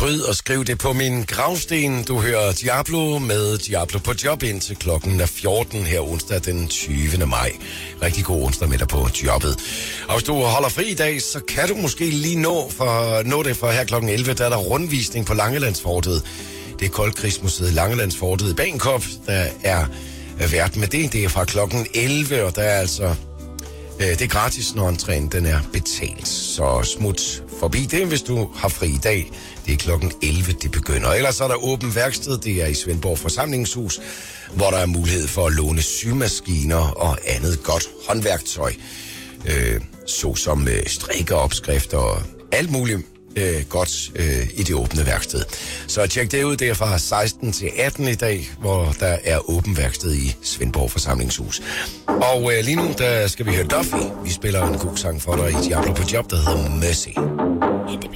Fryd og skriv det på min gravsten. Du hører Diablo med Diablo på job indtil klokken er 14 her onsdag den 20. maj. Rigtig god onsdag med dig på jobbet. Og hvis du holder fri i dag, så kan du måske lige nå det for her klokken 11. Der er der rundvisning på Langelandsfortet. Det er Koldkrigsmuseet Langelandsfortet i Bagenkop, der er vært med det. Det er fra klokken 11, og der er altså... Det er gratis, når entréen den er betalt. Så smut forbi det, hvis du har fri i dag. Det er klokken 11, det begynder. Ellers er der åben værksted. Det er i Svendborg Forsamlingshus, hvor der er mulighed for at låne symaskiner og andet godt håndværktøj. Såsom strikkeopskrifter og alt muligt godt i det åbne værksted. Så tjek det ud, det er fra 16 til 18 i dag, hvor der er åben værksted i Svendborg Forsamlingshus. Og lige nu, der skal vi høre Duffy. Vi spiller en god sang for dig i Diablo på job, der hedder Mercy.